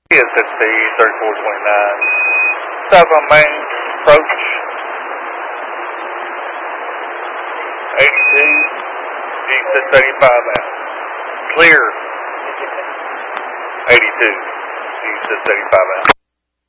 SSP 3429. South on Main, approach 82, G6 85 out. Clear 82, G6 85 out.